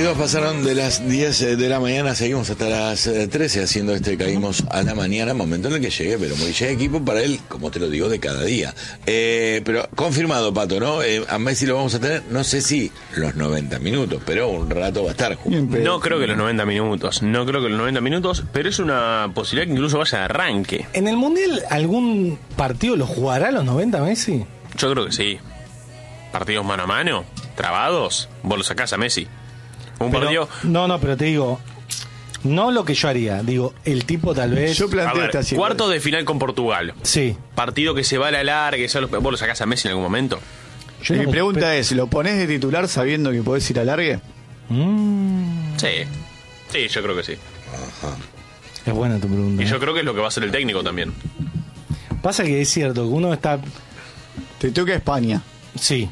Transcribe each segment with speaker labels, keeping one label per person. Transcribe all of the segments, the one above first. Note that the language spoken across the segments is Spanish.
Speaker 1: 22 pasaron de las 10 de la mañana, seguimos hasta las 13 haciendo Caímos a la mañana, momento en el que llegué, pero muy llegué equipo para él, como te lo digo, de cada día. Pero confirmado, Pato, ¿no? A Messi lo vamos a tener, no sé si los 90 minutos, pero un rato va a estar.
Speaker 2: No creo que los 90 minutos, pero es una posibilidad que incluso vaya de arranque.
Speaker 3: ¿En el Mundial algún partido lo jugará a los 90 Messi?
Speaker 2: Yo creo que sí. Partidos mano a mano, trabados, vos lo sacás a Messi. Partido...
Speaker 3: No, pero te digo, no lo que yo haría, digo, el tipo tal vez...
Speaker 4: Yo planteo
Speaker 2: cuartos de final con Portugal.
Speaker 3: Sí.
Speaker 2: Partido que se va a la larga, vos lo sacás a Messi en algún momento.
Speaker 4: Mi pregunta es, ¿lo ponés de titular sabiendo que podés ir a largue?
Speaker 2: Sí, yo creo que sí.
Speaker 1: Ajá.
Speaker 3: Es buena tu pregunta.
Speaker 2: Y yo creo que es lo que va a hacer el técnico también.
Speaker 3: Pasa que es cierto, que uno está...
Speaker 4: Te toca España.
Speaker 3: Sí.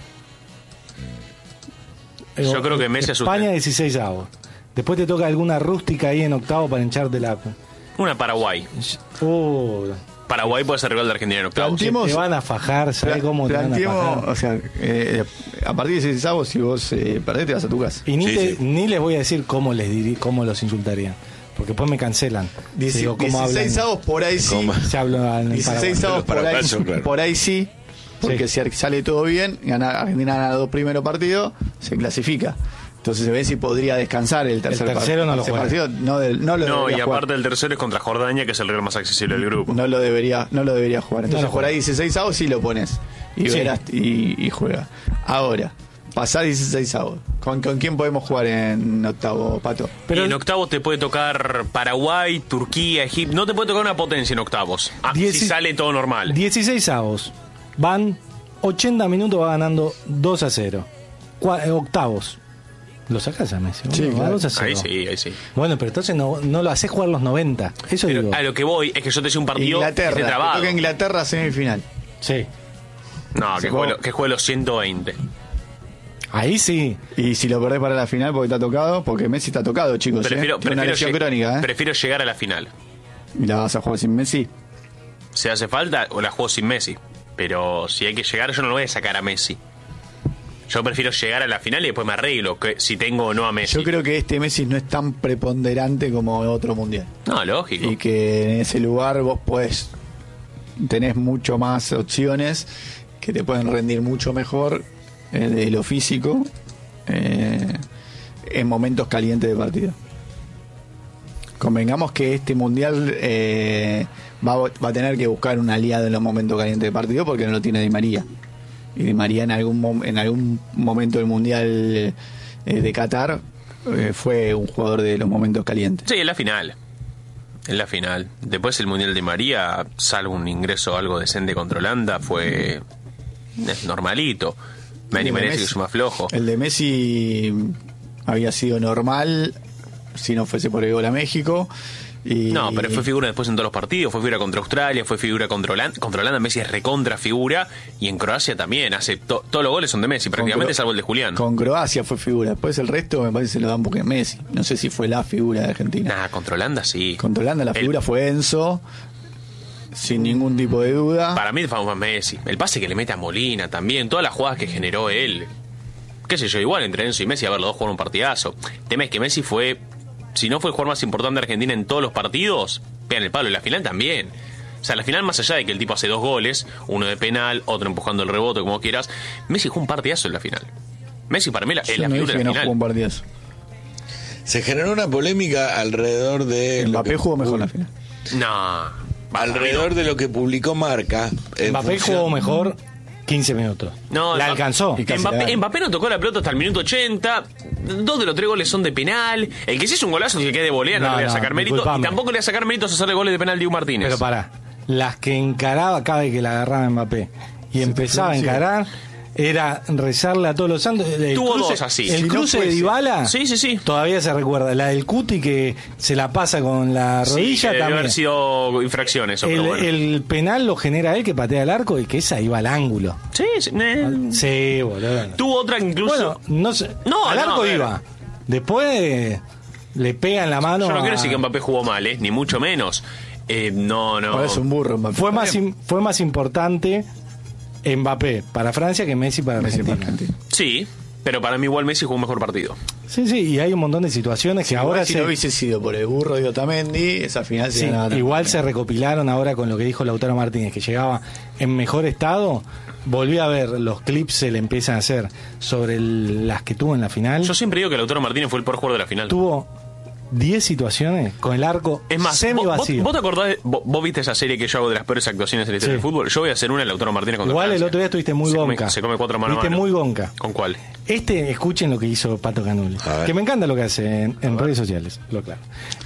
Speaker 2: Yo creo que Messi asusta.
Speaker 3: España 16avos. Después te toca alguna rústica ahí en octavo para hincharte la...
Speaker 2: Una Paraguay. Paraguay puede ser rival de Argentina en octavos.
Speaker 3: Te van a fajar, ¿sabes cómo te van a fajar?
Speaker 4: O sea, a partir de 16avos, si vos perdés, te vas a tu casa.
Speaker 3: Y ni les voy a decir cómo los insultaría, porque después me cancelan.
Speaker 4: 16avos por ahí sí.
Speaker 3: Se habla en el
Speaker 4: 16avos por ahí sí. Porque si sale todo bien, Argentina gana 2 primeros partidos, se clasifica. Entonces se ve si podría descansar el
Speaker 3: tercero no lo juega.
Speaker 4: Partido. No,
Speaker 2: y aparte el tercero es contra Jordania, que es el rival más accesible del grupo.
Speaker 4: No lo debería jugar. Entonces por ahí 16avos sí lo pones. Y verás y juega. Ahora, pasar 16avos. ¿Con quién podemos jugar en octavo, Pato?
Speaker 2: Pero en octavos te puede tocar Paraguay, Turquía, Egipto. No te puede tocar una potencia en octavos. Si sale todo normal.
Speaker 3: 16avos. Van 80 minutos, va ganando 2-0. Octavos. Lo sacás a Messi.
Speaker 4: Sí, claro.
Speaker 3: 2-0.
Speaker 2: Ahí sí.
Speaker 3: Bueno, pero entonces no lo haces jugar los 90. Eso
Speaker 2: pero
Speaker 3: digo.
Speaker 2: A lo que voy es que yo te hice un partido
Speaker 4: Inglaterra.
Speaker 2: que trabado.
Speaker 4: Toca Inglaterra semifinal.
Speaker 3: Sí.
Speaker 2: No, que juegue los 120.
Speaker 3: Ahí sí.
Speaker 4: Y si lo perdés para la final porque está tocado, porque Messi está tocado, chicos. Tiene una lesión crónica.
Speaker 2: Prefiero llegar a la final.
Speaker 4: ¿Y la vas a jugar sin Messi?
Speaker 2: Si hace falta, o la juego sin Messi. Pero si hay que llegar, yo no lo voy a sacar a Messi. Yo prefiero llegar a la final y después me arreglo si tengo o no a Messi.
Speaker 4: Yo creo que este Messi no es tan preponderante como otro mundial.
Speaker 2: No, lógico.
Speaker 4: Y que en ese lugar vos tenés mucho más opciones que te pueden rendir mucho mejor de lo físico en momentos calientes de partido. Convengamos que este mundial va a tener que buscar un aliado en los momentos calientes de partido porque no lo tiene Di María. Y Di María en algún momento del mundial de Qatar fue un jugador de los momentos calientes.
Speaker 2: Sí, en la final. Después el mundial de Di María, salvo un ingreso algo decente contra Holanda, fue normalito. Messi que es más flojo.
Speaker 4: El de Messi había sido normal si no fuese por el gol a México.
Speaker 2: No, pero fue figura después en todos los partidos. Fue figura contra Australia, fue figura contra Holanda. Contra Holanda Messi es recontra figura. Y en Croacia también. Todos los goles son de Messi, prácticamente, salvo el de Julián.
Speaker 4: Con Croacia fue figura. Después el resto me parece que se lo dan porque es Messi. No sé si fue la figura de Argentina.
Speaker 2: Contra Holanda sí.
Speaker 4: Contra Holanda la figura fue Enzo, sin ningún tipo de duda.
Speaker 2: Para mí fue más Messi. El pase que le mete a Molina también. Todas las jugadas que generó él. Qué sé yo, igual entre Enzo y Messi, a ver, los dos jugaron un partidazo. El tema es que Messi fue... Si no fue el jugador más importante de Argentina en todos los partidos, pegan el palo. En la final también. O sea, en la final, más allá de que el tipo hace 2 goles, uno de penal, otro empujando el rebote, como quieras, Messi jugó un partidazo en la final. Messi para mí es la figura de la final.
Speaker 4: Jugó un partidazo.
Speaker 1: Se generó una polémica alrededor de...
Speaker 4: Mbappé jugó mejor la final.
Speaker 2: No.
Speaker 1: Alrededor de lo que publicó Marca.
Speaker 3: Mbappé jugó mejor 15 minutos.
Speaker 2: No,
Speaker 3: la alcanzó.
Speaker 2: Mbappé no tocó la pelota hasta el minuto 80. 2 de los 3 goles son de penal. El que sí es un golazo y que quede de volea no le voy a sacar mérito. Y tampoco le voy a sacar méritos a hacerle goles de penal Diego Martínez.
Speaker 3: Pero pará, las que encaraba cada vez que la agarraba Mbappé y empezaba a encarar, era rezarle a todos los santos.
Speaker 2: Tuvo 2 así.
Speaker 3: El cruce de Dybala,
Speaker 2: sí.
Speaker 3: Todavía se recuerda. La del Cuti que se la pasa con la rodilla
Speaker 2: también. Debe
Speaker 3: haber
Speaker 2: sido infracción eso, pero bueno.
Speaker 3: El penal lo genera él, que patea el arco y que esa iba al ángulo.
Speaker 2: Sí.
Speaker 3: Sí, boludo.
Speaker 2: Tuvo otra incluso.
Speaker 3: Bueno, no sé. Al arco iba. Después le pega en la mano.
Speaker 2: Yo no quiero decir que Mbappé jugó mal, ni mucho menos. No.
Speaker 4: Parece un burro Mbappé.
Speaker 3: Fue más importante Mbappé para Francia que Messi para Argentina.
Speaker 2: Sí, Pero para mí igual Messi jugó un mejor partido.
Speaker 3: Sí, y hay un montón de situaciones que ahora
Speaker 4: si no hubiese sido por el burro de Otamendi, esa final se ganaba.
Speaker 3: Igual se recopilaron ahora con lo que dijo Lautaro Martínez, que llegaba en mejor estado. Volví a ver los clips, se le empiezan a hacer sobre las que tuvo en la final.
Speaker 2: Yo siempre digo que Lautaro Martínez fue el peor jugador de la final.
Speaker 3: Tuvo 10 situaciones con el arco semi vacío.
Speaker 2: ¿Vos te acordás? ¿Vos viste esa serie que yo hago de las peores actuaciones en la historia del fútbol? Yo voy a hacer una de Lautaro Martínez contra
Speaker 3: Igual
Speaker 2: Francia.
Speaker 3: el otro día estuviste muy gonca.
Speaker 2: Se come 4 manos.
Speaker 3: Estuviste muy gonca.
Speaker 2: ¿Con cuál?
Speaker 3: Escuchen lo que hizo Pato Canuli, que me encanta lo que hace en redes sociales, lo claro.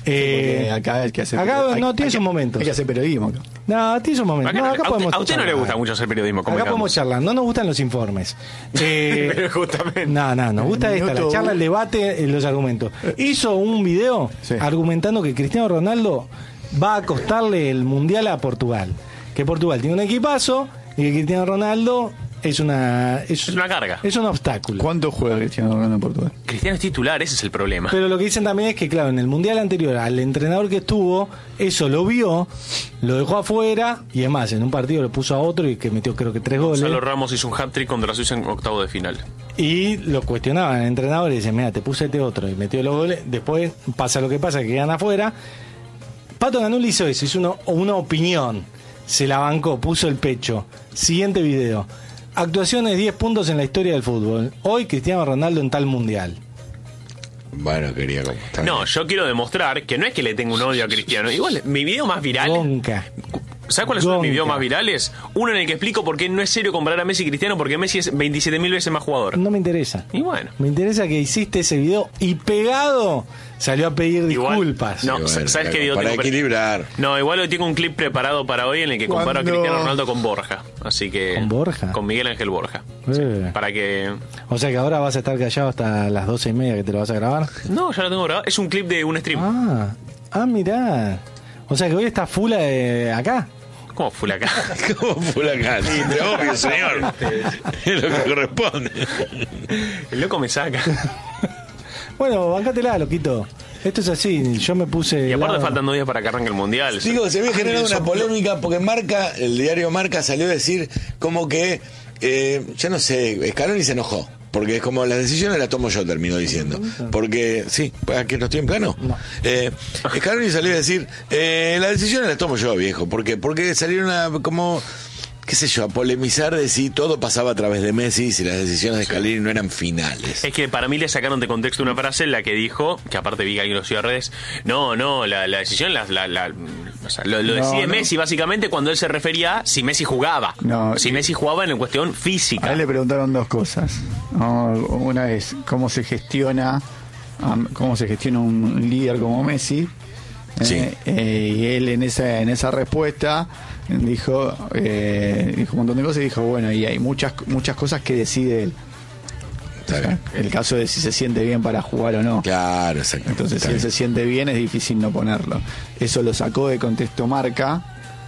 Speaker 4: Acá el que hace
Speaker 3: tiene sus momentos.
Speaker 4: Hay que hacer periodismo acá.
Speaker 3: No, tiene sus momentos.
Speaker 2: A usted no le gusta mucho hacer periodismo.
Speaker 3: Acá podemos charlar, no nos gustan los informes.
Speaker 2: Pero justamente.
Speaker 3: No, nos gusta la charla, el debate, los argumentos. Hizo un video argumentando que Cristiano Ronaldo va a costarle el Mundial a Portugal. Que Portugal tiene un equipazo y que Cristiano Ronaldo es una
Speaker 2: carga.
Speaker 3: Es un obstáculo.
Speaker 4: ¿Cuánto juega Cristiano Ronaldo en Portugal?
Speaker 2: Cristiano es titular, ese es el problema.
Speaker 3: Pero lo que dicen también es que, claro, en el Mundial anterior, al entrenador que estuvo, eso lo vio, lo dejó afuera, y es más, en un partido lo puso a otro y que metió creo que 3 goles.
Speaker 2: Gonzalo Ramos hizo un hat-trick contra Suiza en octavo de final.
Speaker 3: Y lo cuestionaban el entrenador y dicen, mira, te puse este otro, y metió los goles. Después pasa lo que pasa, que quedan afuera. Pato Canuli hizo eso, hizo una opinión, se la bancó, puso el pecho. Siguiente video. Actuaciones 10 puntos en la historia del fútbol. Hoy Cristiano Ronaldo en tal mundial.
Speaker 1: Bueno, quería como
Speaker 2: No, yo quiero demostrar que no es que le tengo un odio a Cristiano. Igual, mi video más viral.
Speaker 3: Gonca.
Speaker 2: ¿Sabes cuáles son mis videos más virales? Uno en el que explico por qué no es serio comparar a Messi y Cristiano, porque Messi es 27.000 veces más jugador.
Speaker 3: No me interesa.
Speaker 2: Y bueno.
Speaker 3: Me interesa que hiciste ese video y pegado salió a pedir disculpas.
Speaker 2: No, bueno, ¿sabes qué video
Speaker 1: para
Speaker 2: tengo?
Speaker 1: Equilibrar.
Speaker 2: No, igual hoy tengo un clip preparado para hoy en el que comparo a Cristiano Ronaldo con Borja. Así que.
Speaker 3: ¿Con Borja?
Speaker 2: Con Miguel Ángel Borja. Para que.
Speaker 3: O sea que ahora vas a estar callado hasta las 12:30 que te lo vas a grabar.
Speaker 2: No, ya lo tengo grabado. Es un clip de un stream.
Speaker 3: Mirá. O sea que hoy está full acá.
Speaker 2: ¿Cómo full acá?
Speaker 1: ¿Cómo full acá? Sí, obvio, señor. Es lo que corresponde.
Speaker 2: El loco me saca.
Speaker 3: Bueno, bancátela, loquito. Esto es así, yo me puse...
Speaker 2: Y aparte faltan 2 días para que arranque el Mundial.
Speaker 1: Digo, se había generado una polémica porque el diario Marca salió a decir como que, ya no sé, Scaloni se enojó. Porque es como las decisiones las tomo yo, terminó diciendo. Porque, sí, ¿que no estoy en plano?
Speaker 3: No.
Speaker 1: Scaloni salió a decir, las decisiones las tomo yo, viejo. ¿Por qué? Porque salieron como... qué sé yo, a polemizar de si todo pasaba a través de Messi, si las decisiones de Scaloni no eran finales.
Speaker 2: Es que para mí le sacaron de contexto una frase en la que dijo, que aparte vi que alguien lo subió a redes, la decisión lo decide Messi básicamente cuando él se refería a si Messi jugaba. Si Messi jugaba en la cuestión física.
Speaker 4: A él le preguntaron 2 cosas. Una es cómo se gestiona un líder como Messi.
Speaker 1: Sí.
Speaker 4: Y él en esa respuesta dijo un montón de cosas y dijo, bueno, y hay muchas cosas que decide él. El caso de si se siente bien para jugar o no.
Speaker 1: Claro, exacto.
Speaker 4: Entonces, si él se siente bien, es difícil no ponerlo. Eso lo sacó de contexto Marca.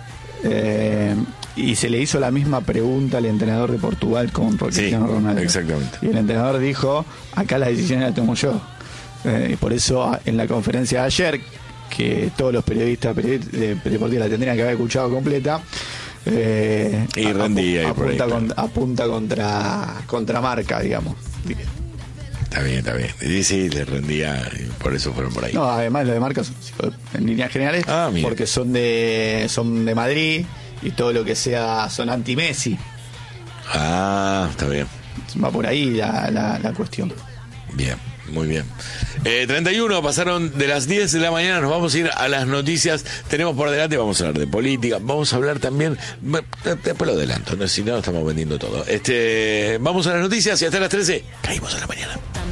Speaker 4: Y se le hizo la misma pregunta al entrenador de Portugal con Cristiano Ronaldo.
Speaker 1: Exactamente.
Speaker 4: Y el entrenador dijo, acá las decisiones las tomo yo. Y por eso en la conferencia de ayer, que todos los periodistas deportivos la tendrían que haber escuchado completa,
Speaker 1: y rendía
Speaker 4: apunta contra Marca, digamos.
Speaker 1: Está bien. Y sí, le rendía, y por eso fueron por ahí.
Speaker 4: No, además lo de Marca en líneas generales, porque son de Madrid y todo lo que son anti-Messi.
Speaker 1: Está bien.
Speaker 4: Va por ahí la cuestión.
Speaker 1: Bien, muy bien. 31, pasaron de las 10 de la mañana, nos vamos a ir a las noticias. Tenemos por delante, vamos a hablar de política, vamos a hablar también, después lo adelanto, si no estamos vendiendo todo. Vamos a las noticias y hasta las 13 caímos a la mañana.